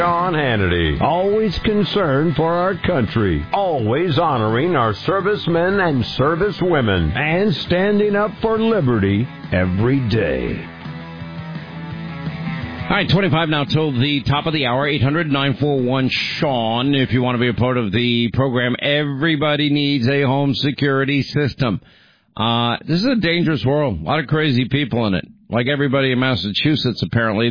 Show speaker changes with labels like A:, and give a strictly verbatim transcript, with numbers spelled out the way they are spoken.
A: Sean Hannity, always concerned for our country, always honoring our servicemen and servicewomen, and standing up for liberty every day.
B: All right, twenty-five now till the top of the hour, eight hundred nine four one Sean, if you want to be a part of the program. Everybody needs a home security system. Uh, this is a dangerous world. A lot of crazy people in it. Like everybody in Massachusetts, apparently.